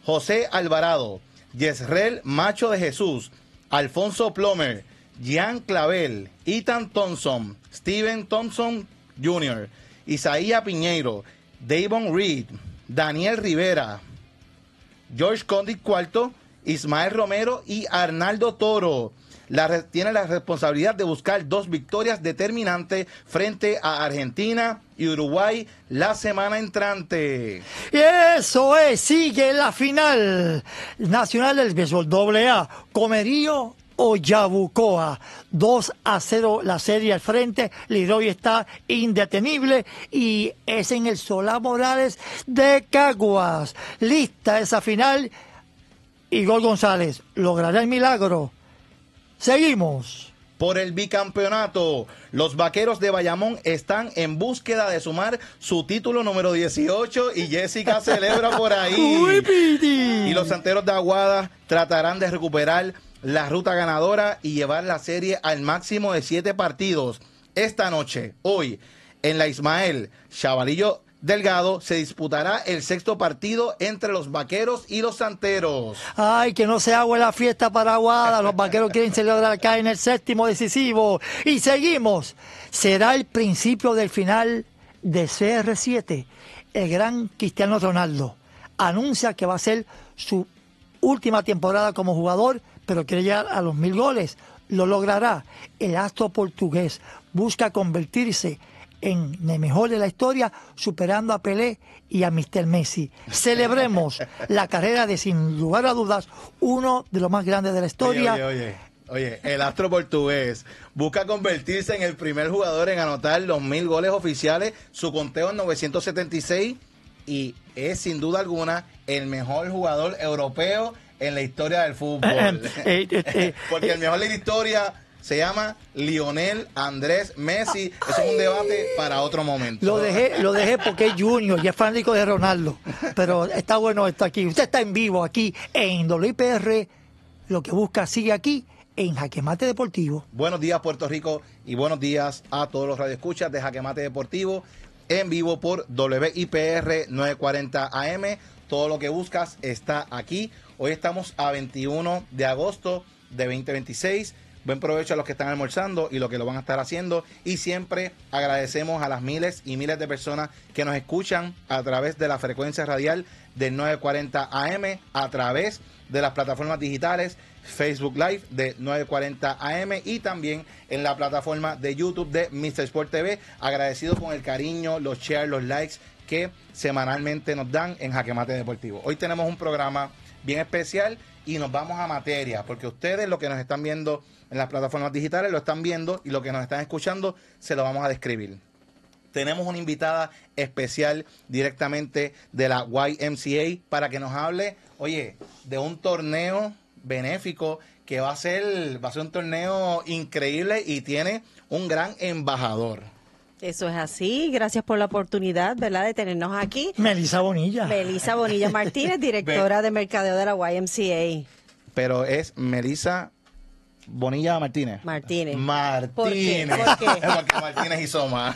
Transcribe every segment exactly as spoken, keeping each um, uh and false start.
José Alvarado, Yesrel Macho de Jesús, Alfonso Plomer, Jean Clavel, Ethan Thompson, Steven Thompson junior, Isaías Piñeiro, Davon Reed, Daniel Rivera, George Condit cuarto, Ismael Romero y Arnaldo Toro. La, tiene la responsabilidad de buscar dos victorias determinantes frente a Argentina y Uruguay la semana entrante. Y eso es, sigue la final nacional del béisbol doble A, Comerío o Yabucoa, dos a cero la serie al frente, Leroy está indetenible y es en el Solá Morales de Caguas. Lista esa final, Igor González, ¿logrará el milagro? Seguimos. Por el bicampeonato, los Vaqueros de Bayamón están en búsqueda de sumar su título número dieciocho y Jessica celebra por ahí. Uy, Piti. Y los Santeros de Aguada tratarán de recuperar la ruta ganadora y llevar la serie al máximo de siete partidos. Esta noche, hoy, en la Ismael Chavalillo Delgado, se disputará el sexto partido entre los Vaqueros y los Santeros. Ay, que no se haga la fiesta para Aguada. Los Vaqueros quieren celebrar acá en el séptimo decisivo. Y seguimos. Será el principio del final de C R siete. El gran Cristiano Ronaldo anuncia que va a ser su última temporada como jugador, pero quiere llegar a los mil goles. Lo logrará. El astro portugués busca convertirse en el mejor de la historia, superando a Pelé y a mister Messi. Celebremos la carrera de, sin lugar a dudas, uno de los más grandes de la historia. Oye, oye, oye, oye, el astro portugués busca convertirse en el primer jugador en anotar los mil goles oficiales, su conteo en novecientos setenta y seis, y es sin duda alguna el mejor jugador europeo en la historia del fútbol. Eh, eh, eh, Porque el mejor de la historia se llama Lionel Andrés Messi. Eso es un debate para otro momento. Lo dejé, lo dejé porque es Junior y es fanático de Ronaldo. Pero está bueno esto aquí. Usted está en vivo aquí en W I P R. Lo que busca sigue aquí en Jaque Mate Deportivo. Buenos días, Puerto Rico, y buenos días a todos los radioescuchas de Jaque Mate Deportivo en vivo por W I P R novecientos cuarenta A M. Todo lo que buscas está aquí. Hoy estamos a veintiuno de agosto de veinte veintiséis. Buen provecho a los que están almorzando y los que lo van a estar haciendo. Y siempre agradecemos a las miles y miles de personas que nos escuchan a través de la frecuencia radial del novecientos cuarenta A M, a través de las plataformas digitales, Facebook Live de novecientos cuarenta A M y también en la plataforma de YouTube de mister Sport T V. Agradecido con el cariño, los shares, los likes que semanalmente nos dan en Jaque Mate Deportivo. Hoy tenemos un programa bien especial y nos vamos a materia, porque ustedes lo que nos están viendo en las plataformas digitales lo están viendo y lo que nos están escuchando se lo vamos a describir. Tenemos una invitada especial directamente de la Y M C A para que nos hable, oye, de un torneo benéfico que va a ser, va a ser un torneo increíble y tiene un gran embajador. Eso es así. Gracias por la oportunidad, ¿verdad?, de tenernos aquí. Melissa Bonilla. Melissa Bonilla Martínez, directora de mercadeo de la Y M C A. Pero es Melissa Bonilla Martínez. Martínez. Martínez. ¿Por qué? ¿Por qué? Porque Martínez y Soma.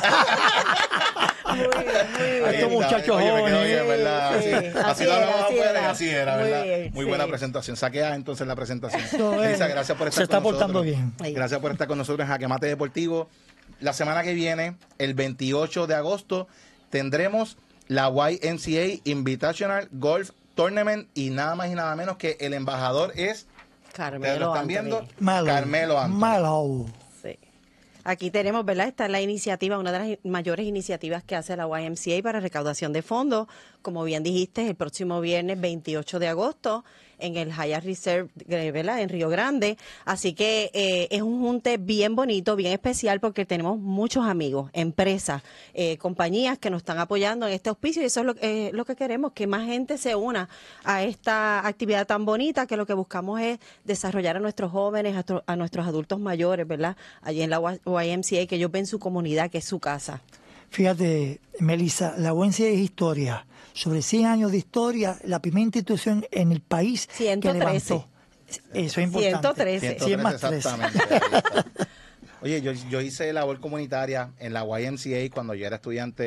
Muy bien, muy bien. Estos muchachos Oye, me quedó jóvenes. bien, ¿verdad? Sí, Sí. así Así lo era, hablamos así afuera y era. así era, Muy ¿verdad? bien, Muy sí. buena presentación. Saquea entonces la presentación. Esto es- Melissa, gracias por estar se está con portando nosotros. bien. Gracias por estar con nosotros en Jaque Mate Deportivo. La semana que viene, el veintiocho de agosto, tendremos la Y M C A Invitational Golf Tournament y nada más y nada menos que el embajador es, ustedes Carmelo lo están Anthony. viendo, Malo. Carmelo Anthony. Malo. Sí. Aquí tenemos, ¿verdad? Esta es la iniciativa, una de las mayores iniciativas que hace la Y M C A para recaudación de fondos. Como bien dijiste, el próximo viernes veintiocho de agosto en el Hyatt Reserve, ¿verdad?, en Río Grande. Así que eh, es un junte bien bonito, bien especial, porque tenemos muchos amigos, empresas, eh, compañías que nos están apoyando en este auspicio, y eso es lo, eh, lo que queremos, que más gente se una a esta actividad tan bonita, que lo que buscamos es desarrollar a nuestros jóvenes, a, a nuestros adultos mayores, ¿verdad?, allí en la Y M C A, que ellos ven su comunidad, que es su casa. Fíjate, Melissa, la U N C es historia. Sobre cien años de historia, la primera institución en el país ciento trece. que levantó. Eso es importante. ciento trece. ciento cien más trece, tres. exactamente. Ahí está. Oye, yo, yo hice labor comunitaria en la Y M C A cuando yo era estudiante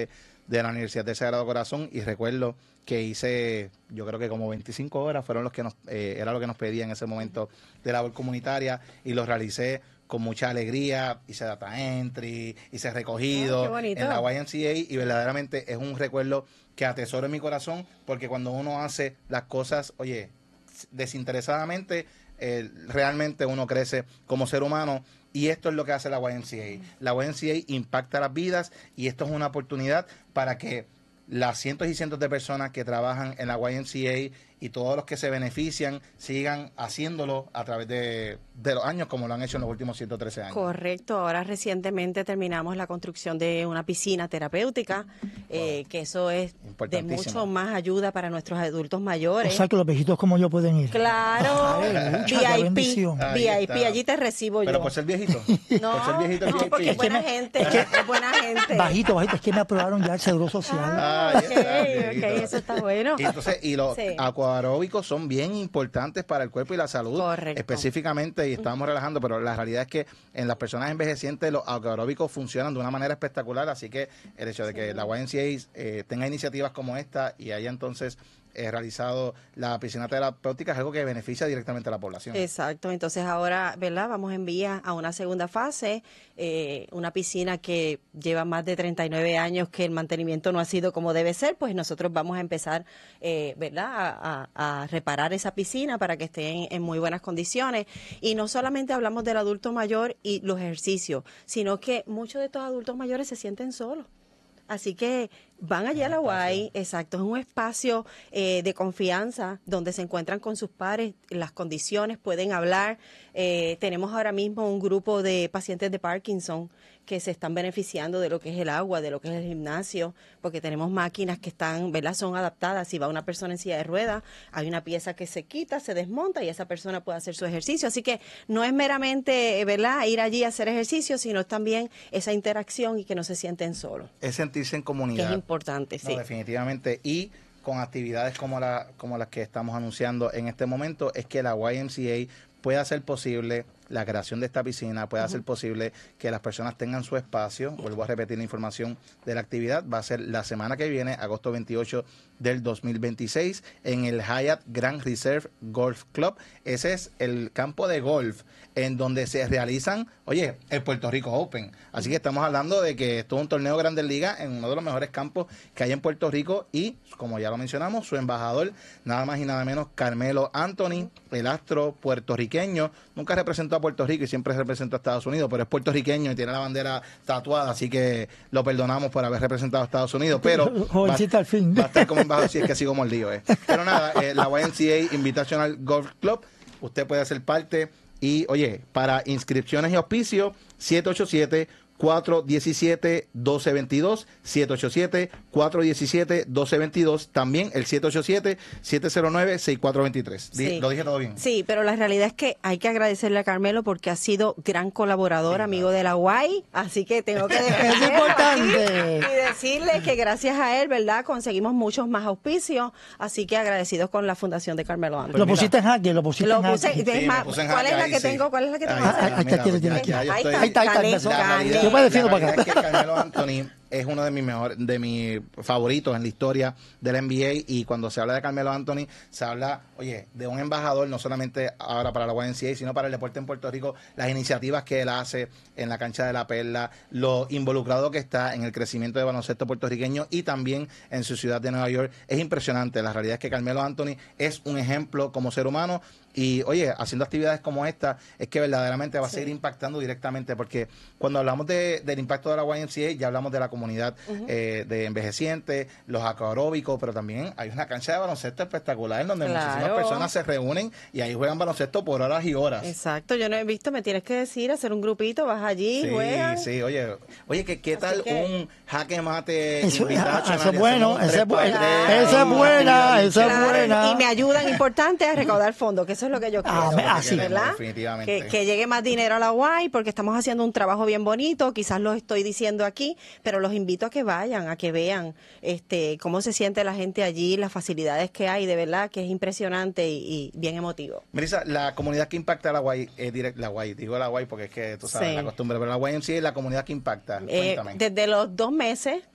de la Universidad del Sagrado Corazón y recuerdo que hice, yo creo que como veinticinco horas fueron los que nos, eh, era lo que nos pedía en ese momento de labor comunitaria y lo realicé con mucha alegría, hice data entry, hice recogido Ay, en la Y M C A y verdaderamente es un recuerdo que atesoro en mi corazón porque cuando uno hace las cosas, oye, desinteresadamente, eh, realmente uno crece como ser humano y esto es lo que hace la Y M C A. La Y M C A impacta las vidas y esto es una oportunidad para que las cientos y cientos de personas que trabajan en la Y M C A y todos los que se benefician sigan haciéndolo a través de, de los años como lo han hecho en los últimos ciento trece años. Correcto. Ahora recientemente terminamos la construcción de una piscina terapéutica, wow. eh, que eso es de mucho más ayuda para nuestros adultos mayores. O sea que los viejitos como yo pueden ir. Claro. Ay, V I P. V I P. Allí te recibo Pero yo. Pero por ser viejito. No, por ser viejito no, porque es buena gente. Es, que, es buena gente. Bajito, bajito. Es que me aprobaron ya el seguro social. Ah, ok, ok. Eso está bueno. Y entonces, y los sí. acuaróbicos son bien importantes para el cuerpo y la salud. Correcto. Específicamente, y estábamos relajando, pero la realidad es que en las personas envejecientes los acuaróbicos funcionan de una manera espectacular, así que el hecho de que sí. la Y M C A eh, tenga iniciativas como esta y haya entonces eh, realizado la piscina terapéutica es algo que beneficia directamente a la población. Exacto, entonces ahora, ¿verdad? Vamos a enviar a una segunda fase, eh, una piscina que lleva más de treinta y nueve años que el mantenimiento no ha sido como debe ser, pues nosotros vamos a empezar, eh, ¿verdad? A, a, a reparar esa piscina para que esté en, en muy buenas condiciones. Y no solamente hablamos del adulto mayor y los ejercicios, sino que muchos de estos adultos mayores se sienten solos. Así que van allí a la Guay, exacto, es un espacio eh, de confianza donde se encuentran con sus pares, las condiciones, pueden hablar. Eh, tenemos ahora mismo un grupo de pacientes de Parkinson que se están beneficiando de lo que es el agua, de lo que es el gimnasio, porque tenemos máquinas que están, ¿verdad? Son adaptadas. Si va una persona en silla de ruedas, hay una pieza que se quita, se desmonta y esa persona puede hacer su ejercicio. Así que no es meramente, ¿verdad?, ir allí a hacer ejercicio, sino también esa interacción y que no se sienten solos. Es sentirse en comunidad. Que es importante, sí. No, definitivamente. Y con actividades como, la, como las que estamos anunciando en este momento, es que la Y M C A pueda hacer posible la creación de esta piscina, puede hacer uh-huh. posible que las personas tengan su espacio. Vuelvo a repetir la información de la actividad. Va a ser la semana que viene, agosto veintiocho del dos mil veintiséis, en el Hyatt Grand Reserve Golf Club. Ese es el campo de golf en donde se realizan, oye, el Puerto Rico Open. Así que estamos hablando de que esto es un torneo Grandes Ligas en uno de los mejores campos que hay en Puerto Rico y, como ya lo mencionamos, su embajador, nada más y nada menos, Carmelo Anthony, el astro puertorriqueño. Nunca representó a Puerto Rico y siempre representó a Estados Unidos, pero es puertorriqueño y tiene la bandera tatuada, así que lo perdonamos por haber representado a Estados Unidos, pero jovencita al fin. Va a estar como embajador si es que sigo mordido. Eh. Pero nada, eh, la Y M C A Invitational Golf Club, usted puede ser parte y, oye, para inscripciones y auspicio, siete ocho siete, cuatro uno siete, uno dos dos dos, siete ocho siete, cuatro uno siete, uno dos dos dos, también el siete ocho siete, siete cero nueve, seis cuatro dos tres. Sí. ¿Lo dije todo bien? Sí, pero la realidad es que hay que agradecerle a Carmelo porque ha sido gran colaborador, sí, amigo claro. de la Guay, así que tengo que es importante y decirle que gracias a él, ¿verdad?, conseguimos muchos más auspicios, así que agradecidos con la Fundación de Carmelo Anthony. Lo pusiste en jaque, lo pusiste lo en puse, jaque. Sí, más, puse en ¿Cuál jaque, es la que sí. tengo? ¿Cuál es la que tengo? Ahí está, ahí está, tiene, tiene. Ahí está, ahí está, ahí está. Yo me defiendo para acá. Es que Carmelo Anthony es uno de mis mejores, de mis favoritos en la historia del N B A y cuando se habla de Carmelo Anthony se habla, oye, de un embajador no solamente ahora para la Y M C A sino para el deporte en Puerto Rico, las iniciativas que él hace en la cancha de la Perla, lo involucrado que está en el crecimiento de baloncesto puertorriqueño y también en su ciudad de Nueva York, es impresionante. La realidad es que Carmelo Anthony es un ejemplo como ser humano y, oye, haciendo actividades como esta es que verdaderamente va a sí. seguir impactando directamente, porque cuando hablamos de, del impacto de la Y M C A ya hablamos de la comunidad uh-huh. eh, de envejecientes, los acuaróbicos, pero también hay una cancha de baloncesto espectacular donde claro. muchísimas personas se reúnen y ahí juegan baloncesto por horas y horas. Exacto, yo no he visto, me tienes que decir, hacer un grupito, vas allí, sí, juegan. Sí, oye, oye, ¿qué, qué tal que... un jaque mate? Eso, eso es bueno, esa es buena, esa es buena, esa es buena. Y me ayudan, importante, a recaudar fondos, que eso es lo que yo quiero. Ah, así, ¿verdad? Definitivamente. Que, que llegue más dinero a la Guay, porque estamos haciendo un trabajo bien bonito, quizás lo estoy diciendo aquí, pero los invito a que vayan, a que vean este cómo se siente la gente allí, las facilidades que hay, de verdad que es impresionante y, y bien emotivo. Melissa, la comunidad que impacta a la Guay, eh, direct, la Guay, digo la Guay porque es que tú sabes sí. la costumbre, pero la Y M C A es la comunidad que impacta. Eh, desde los dos meses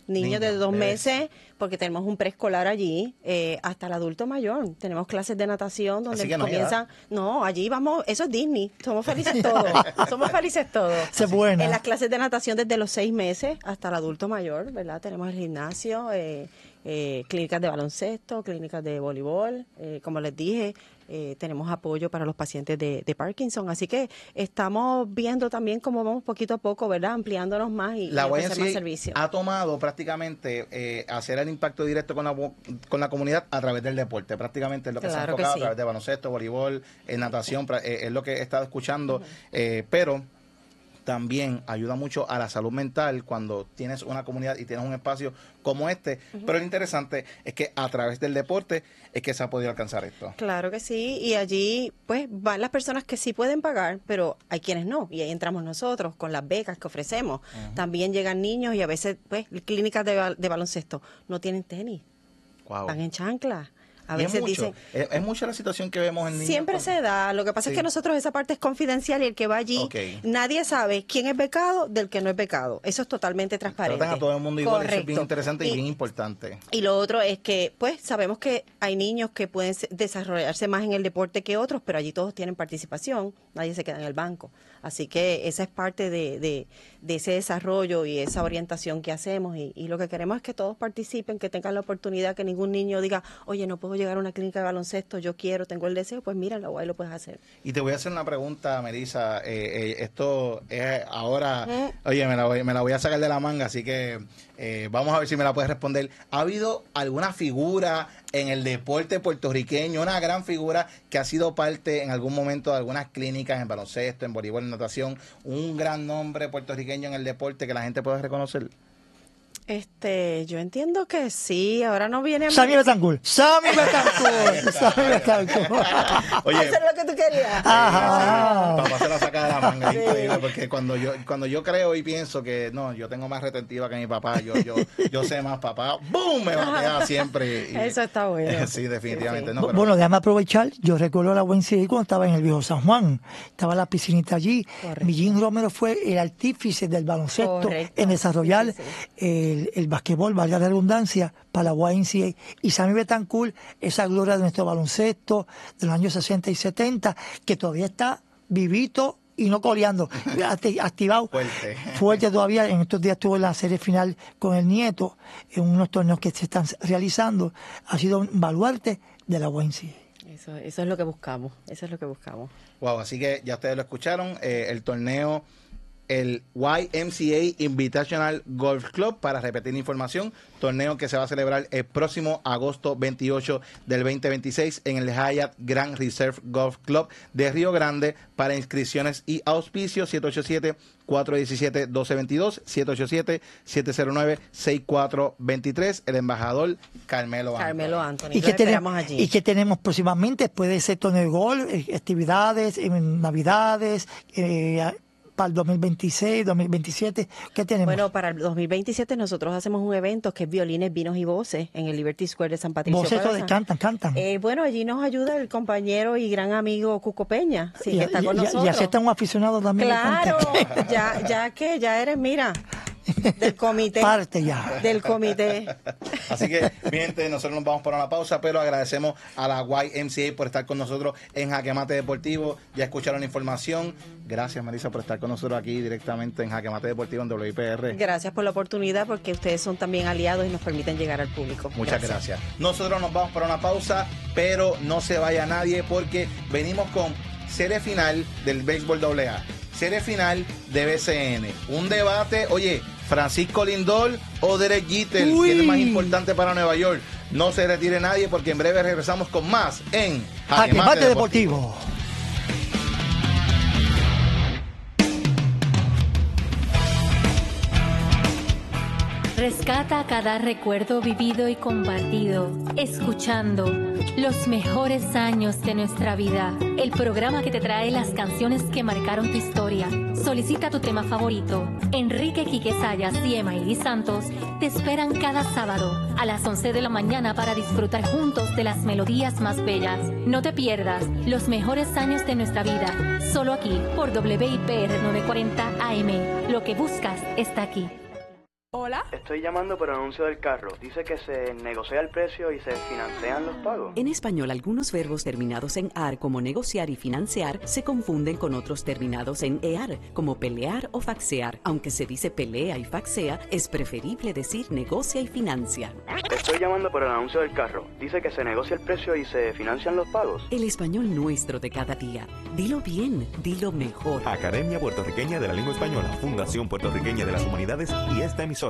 Niños, Niños, de dos bebés. meses, porque tenemos un preescolar allí, eh, hasta el adulto mayor. Tenemos clases de natación donde Así que no hay comienzan. No, allí vamos, eso es Disney. Somos felices todos. Somos felices todos. Esa es buena. En las clases de natación desde los seis meses hasta el adulto mayor, ¿verdad? Tenemos el gimnasio, eh, eh, clínicas de baloncesto, clínicas de voleibol, eh, como les dije. Eh, tenemos apoyo para los pacientes de, de Parkinson, así que estamos viendo también cómo vamos poquito a poco, ¿verdad? Ampliándonos más y, La y ofrecer más Y M C A servicios. ha tomado prácticamente eh, hacer el impacto directo con la, con la comunidad a través del deporte. Prácticamente es lo que se ha Claro que enfocado sí. a través de baloncesto, voleibol, eh, natación, pra- eh, es lo que he estado escuchando. eh, pero también ayuda mucho a la salud mental cuando tienes una comunidad y tienes un espacio como este. Pero lo interesante es que a través del deporte es que se ha podido alcanzar esto. Claro que sí, y allí pues van las personas que sí pueden pagar, pero hay quienes no, y ahí entramos nosotros con las becas que ofrecemos. También llegan niños y a veces pues clínicas de, bal- de baloncesto no tienen tenis, Wow. van en chancla. A Y es veces mucho, dicen, es, es mucha la situación que vemos en niños. siempre con- se da, lo que pasa Sí. es que nosotros esa parte es confidencial y el que va allí, Ok. nadie sabe quién es becado del que no es becado. Eso es totalmente transparente. Tratan a todo el mundo igual, eso es bien Correcto. interesante y, Y- bien importante. Y lo otro es que, pues, sabemos que hay niños que pueden se- desarrollarse más en el deporte que otros, pero allí todos tienen participación, nadie se queda en el banco. Así que esa es parte de, de, de ese desarrollo y esa orientación que hacemos. Y, y lo que queremos es que todos participen, que tengan la oportunidad, que ningún niño diga, oye, no puedo llegar a una clínica de baloncesto, yo quiero, tengo el deseo, pues mira, en la U A I lo puedes hacer. Y te voy a hacer una pregunta, Melissa. Eh, eh, esto es ahora, Mm. oye, me la, voy, me la voy a sacar de la manga, así que eh, vamos a ver si me la puedes responder. ¿Ha habido alguna figura en el deporte puertorriqueño, una gran figura que ha sido parte en algún momento de algunas clínicas en baloncesto, en voleibol, en natación, un gran nombre puertorriqueño en el deporte que la gente pueda reconocer? Este, yo entiendo que sí, ahora no viene a mí. Sammy Betancourt. Sammy Betancourt. Sammy Betancourt. Oye, Eso es lo que tú querías. Ajá. papá se la saca de la manga, es Sí. increíble, porque cuando yo cuando yo creo y pienso que no, yo tengo más retentiva que mi papá, yo yo yo sé más, papá, ¡boom! Me batea siempre. y- Eso está bueno. Sí, definitivamente. Sí, sí. No, pero- Bueno, déjame aprovechar. Yo recuerdo la U N C A cuando estaba en el viejo San Juan. Estaba la piscinita allí. Correcto. Millín Romero fue el artífice del baloncesto Correcto. en desarrollar Sí, sí, el, el basquetbol, valga la redundancia, para la U N C A. Y Sammy Betancourt, esa gloria de nuestro baloncesto de los años sesenta y setenta, que todavía está vivito y no coleando, acti- activado. Fuerte. Fuerte todavía. En estos días estuvo en la serie final con el nieto, en unos torneos que se están realizando. Ha sido un baluarte de la U N C A. Eso, eso es lo que buscamos, eso es lo que buscamos. Wow, así que ya ustedes lo escucharon, eh, el torneo, el Y M C A Invitational Golf Club, para repetir la información, torneo que se va a celebrar el próximo agosto veintiocho del veinte veintiséis en el Hyatt Grand Reserve Golf Club de Río Grande. Para inscripciones y auspicios, siete ocho siete, cuatro uno siete, uno dos dos dos, siete ocho siete, siete cero nueve, seis cuatro dos tres, el embajador Carmelo Anthony. Carmelo Anthony, ¿Y lo qué, esperamos tenemos, allí. ¿Y qué tenemos próximamente? Puede ser torneo de golf, eh, actividades, eh, navidades, eh, para el dos mil veintiséis, dos mil veintisiete. ¿Qué tenemos? Bueno, para el dos mil veintisiete nosotros hacemos un evento que es violines, vinos y voces en el Liberty Square de San Patricio. Voces Plaza. cantan, cantan. Eh, bueno, allí nos ayuda el compañero y gran amigo Cuco Peña, sí, y, que está y- con y- nosotros. y acepta un aficionado también. que Claro, cante. ya, ya que ya eres, mira, del comité. Parte ya. Del comité. Así que, mi gente, nosotros nos vamos para una pausa, pero agradecemos a la Y M C A por estar con nosotros en Jaque Mate Deportivo. Ya escucharon la información. Gracias, Marisa, por estar con nosotros aquí directamente en Jaque Mate Deportivo en W I P R. Gracias por la oportunidad, porque ustedes son también aliados y nos permiten llegar al público. Muchas gracias. Nosotros nos vamos para una pausa, pero no se vaya nadie porque venimos con serie final del béisbol doble A, serie final de B C N. Un debate, oye, Francisco Lindor o Derek Jeter, Uy. ¿quién es más importante para Nueva York? No se retire nadie porque en breve regresamos con más en Jaque Mate Deportivo. Rescata cada recuerdo vivido y compartido, escuchando los mejores años de nuestra vida. El programa que te trae las canciones que marcaron tu historia. Solicita tu tema favorito. Enrique Quique Sayas y Emaili Santos te esperan cada sábado a las once de la mañana para disfrutar juntos de las melodías más bellas. No te pierdas los mejores años de nuestra vida, solo aquí por W I P R novecientos cuarenta A M. Lo que buscas está aquí. Hola. Estoy llamando por el anuncio del carro. Dice que se negocia el precio y se financian los pagos. En español, algunos verbos terminados en ar, como negociar y financiar, se confunden con otros terminados en ear, como pelear o faxear. Aunque se dice pelea y faxea, es preferible decir negocia y financia. Estoy llamando por el anuncio del carro. Dice que se negocia el precio y se financian los pagos. El español nuestro de cada día. Dilo bien, dilo mejor. Academia Puertorriqueña de la Lengua Española, Fundación Puertorriqueña de las Humanidades y esta emisora.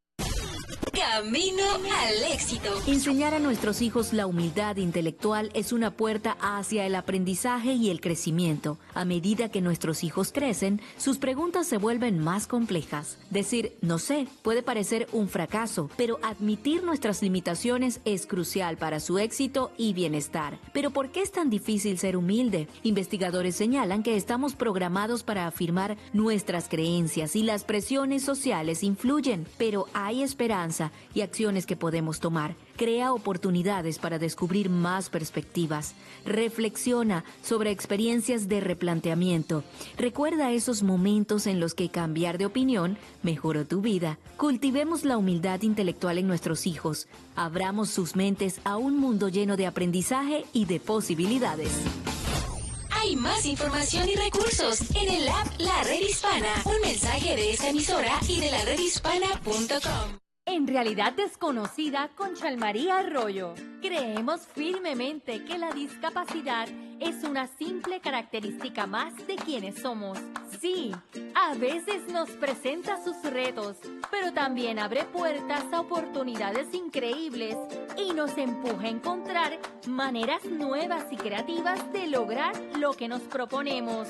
Camino al éxito. Enseñar a nuestros hijos la humildad intelectual es una puerta hacia el aprendizaje y el crecimiento. A medida que nuestros hijos crecen, sus preguntas se vuelven más complejas. Decir no sé puede parecer un fracaso, pero admitir nuestras limitaciones es crucial para su éxito y bienestar. ¿Pero por qué es tan difícil ser humilde? Investigadores señalan que estamos programados para afirmar nuestras creencias y las presiones sociales influyen, pero hay esperanza y acciones que podemos tomar. Crea oportunidades para descubrir más perspectivas. Reflexiona sobre experiencias de replanteamiento. Recuerda esos momentos en los que cambiar de opinión mejoró tu vida. Cultivemos la humildad intelectual en nuestros hijos. Abramos sus mentes a un mundo lleno de aprendizaje y de posibilidades. Hay más información y recursos en el app La Red Hispana. Un mensaje de esta emisora y de la red hispana punto com. En Realidad Desconocida con Chalmaría Arroyo, creemos firmemente que la discapacidad es una simple característica más de quienes somos. Sí, a veces nos presenta sus retos, pero también abre puertas a oportunidades increíbles y nos empuja a encontrar maneras nuevas y creativas de lograr lo que nos proponemos.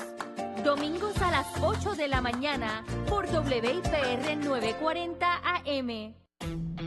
Domingos a las ocho de la mañana por W I P R novecientos cuarenta A M.